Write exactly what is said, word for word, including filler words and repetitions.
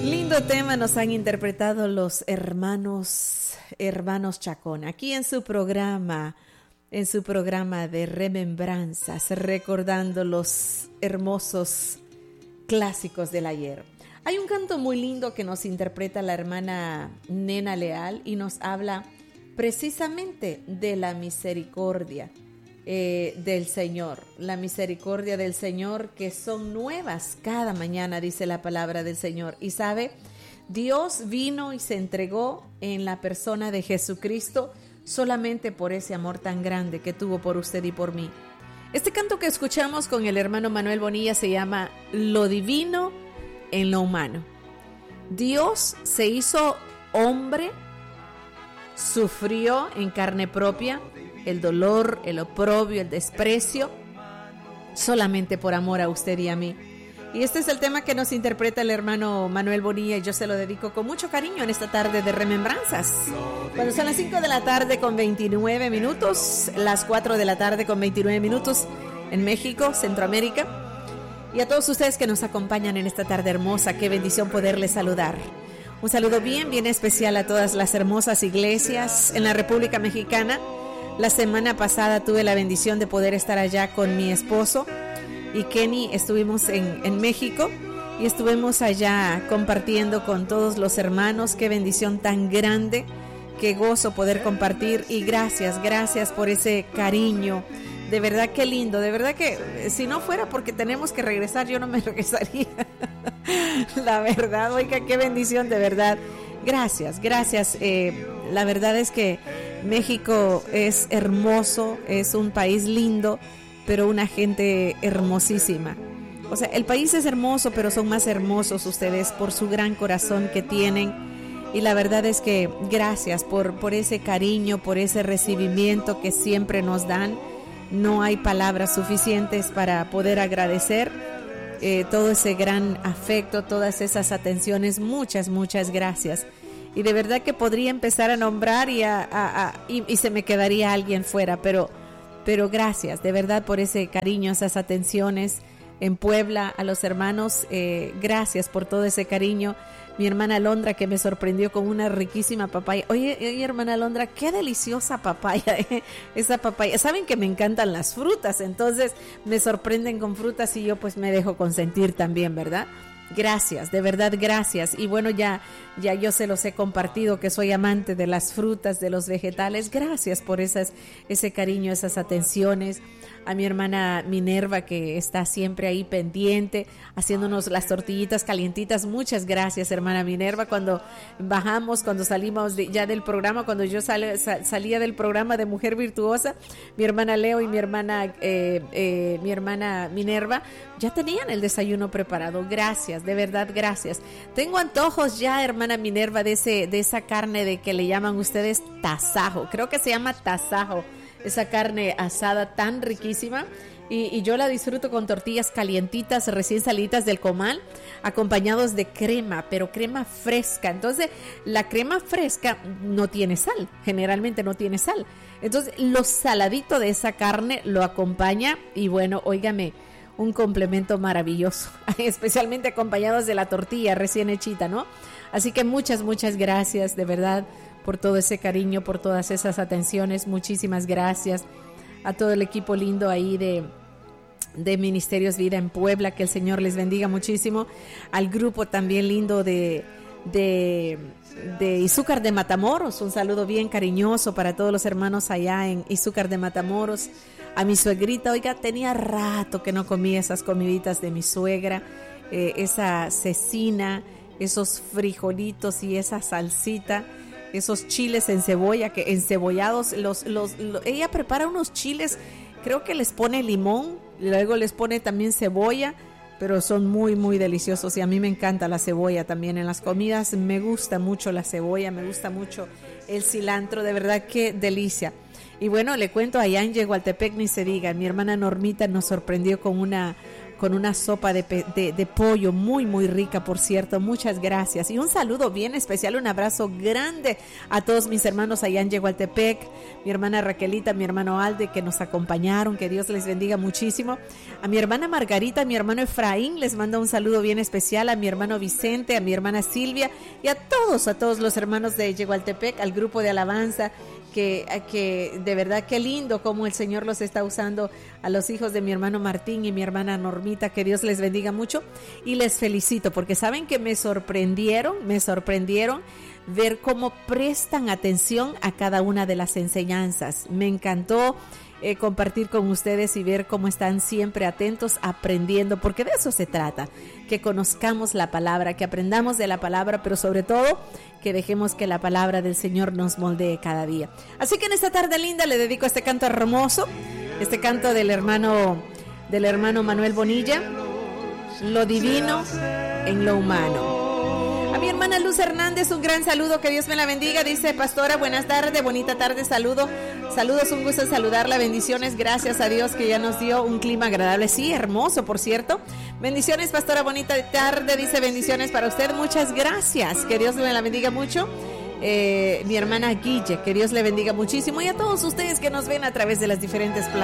Lindo tema nos han interpretado los hermanos, hermanos Chacón, aquí en su programa, en su programa de remembranzas, recordando los hermosos clásicos del ayer. Hay un canto muy lindo que nos interpreta la hermana Nena Leal y nos habla precisamente de la misericordia eh, del Señor, la misericordia del Señor que son nuevas cada mañana, dice la palabra del Señor. Y sabe, Dios vino y se entregó en la persona de Jesucristo solamente por ese amor tan grande que tuvo por usted y por mí. Este canto que escuchamos con el hermano Manuel Bonilla se llama Lo Divino en lo Humano. Dios se hizo hombre, sufrió en carne propia el dolor, el oprobio, el desprecio, solamente por amor a usted y a mí. Y este es el tema que nos interpreta el hermano Manuel Bonilla y yo se lo dedico con mucho cariño en esta tarde de remembranzas. Cuando son las cinco de la tarde con veintinueve minutos, las cuatro de la tarde con veintinueve minutos en México, Centroamérica. Y a todos ustedes que nos acompañan en esta tarde hermosa, qué bendición poderles saludar. Un saludo bien, bien especial a todas las hermosas iglesias en la República Mexicana. La semana pasada tuve la bendición de poder estar allá con mi esposo y Kenny, estuvimos en, en México y estuvimos allá compartiendo con todos los hermanos. Qué bendición tan grande, qué gozo poder compartir y gracias, gracias por ese cariño. De verdad, qué lindo, de verdad que si no fuera porque tenemos que regresar, yo no me regresaría. La verdad, oiga, qué bendición, de verdad. Gracias, gracias. Eh, la verdad es que México es hermoso, es un país lindo, pero una gente hermosísima. O sea, el país es hermoso, pero son más hermosos ustedes por su gran corazón que tienen. Y la verdad es que gracias por, por ese cariño, por ese recibimiento que siempre nos dan. No hay palabras suficientes para poder agradecer eh, todo ese gran afecto, todas esas atenciones. Muchas, muchas gracias. Y de verdad que podría empezar a nombrar y, a, a, a, y, y se me quedaría alguien fuera, pero, pero gracias de verdad por ese cariño, esas atenciones en Puebla, a los hermanos, eh, gracias por todo ese cariño. Mi hermana Alondra que me sorprendió con una riquísima papaya. Oye, oye hermana Alondra, qué deliciosa papaya, ¿eh? Esa papaya. Saben que me encantan las frutas, entonces me sorprenden con frutas y yo pues me dejo consentir también, ¿verdad? Gracias, de verdad gracias. Y bueno, ya, ya yo se los he compartido que soy amante de las frutas, de los vegetales. Gracias por esas, ese cariño, esas atenciones. A mi hermana Minerva que está siempre ahí pendiente, haciéndonos las tortillitas calientitas. Muchas gracias, hermana Minerva. Cuando bajamos, cuando salimos de, ya del programa, cuando yo sal, sal, salía del programa de Mujer Virtuosa, mi hermana Leo y mi hermana, eh, eh, mi hermana Minerva ya tenían el desayuno preparado. Gracias, de verdad, gracias. Tengo antojos ya, hermana Minerva, de ese, de esa carne de que le llaman ustedes tasajo. Creo que se llama tasajo. Esa carne asada tan riquísima y, y yo la disfruto con tortillas calientitas recién salidas del comal acompañados de crema, pero crema fresca. Entonces la crema fresca no tiene sal, generalmente no tiene sal, entonces lo saladito de esa carne lo acompaña y bueno, óigame, un complemento maravilloso, especialmente acompañados de la tortilla recién hechita, ¿no? Así que muchas, muchas gracias, de verdad, por todo ese cariño, por todas esas atenciones. Muchísimas gracias a todo el equipo lindo ahí de, de Ministerios Vida en Puebla, que el Señor les bendiga muchísimo. Al grupo también lindo de, de, de Izúcar de Matamoros, un saludo bien cariñoso para todos los hermanos allá en Izúcar de Matamoros. A mi suegrita, oiga, tenía rato que no comía esas comiditas de mi suegra, eh, esa cecina, esos frijolitos y esa salsita, esos chiles en cebolla, que encebollados, los, los, los, ella prepara unos chiles, creo que les pone limón, luego les pone también cebolla, pero son muy, muy deliciosos y a mí me encanta la cebolla también en las comidas, me gusta mucho la cebolla, me gusta mucho el cilantro, de verdad qué delicia. Y bueno, le cuento, allá en Yegualtepec ni se diga, mi hermana Normita nos sorprendió con una con una sopa de, de, de pollo muy muy rica, por cierto. Muchas gracias y un saludo bien especial, un abrazo grande a todos mis hermanos allá en Yegualtepec, mi hermana Raquelita, mi hermano Alde, que nos acompañaron, que Dios les bendiga muchísimo. A mi hermana Margarita, a mi hermano Efraín les manda un saludo bien especial, a mi hermano Vicente, a mi hermana Silvia y a todos, a todos los hermanos de Yegualtepec, al grupo de alabanza. Que, que de verdad qué lindo cómo el Señor los está usando, a los hijos de mi hermano Martín y mi hermana Normita, que Dios les bendiga mucho y les felicito porque saben que me sorprendieron, me sorprendieron ver cómo prestan atención a cada una de las enseñanzas. Me encantó eh, compartir con ustedes y ver cómo están siempre atentos, aprendiendo, porque de eso se trata, que conozcamos la palabra, que aprendamos de la palabra, pero sobre todo que dejemos que la palabra del Señor nos moldee cada día. Así que en esta tarde linda le dedico este canto hermoso, este canto del hermano del hermano Manuel Bonilla, Lo divino en lo humano. A mi hermana Luz Hernández, un gran saludo, que Dios me la bendiga. Dice: pastora, buenas tardes, bonita tarde, saludo. Saludos, un gusto saludarla, bendiciones, gracias a Dios que ya nos dio un clima agradable, sí, hermoso, por cierto. Bendiciones, pastora, bonita tarde, dice: bendiciones para usted, muchas gracias, que Dios me la bendiga mucho. Eh, mi hermana Guille, que Dios le bendiga muchísimo, y a todos ustedes que nos ven a través de las diferentes plataformas.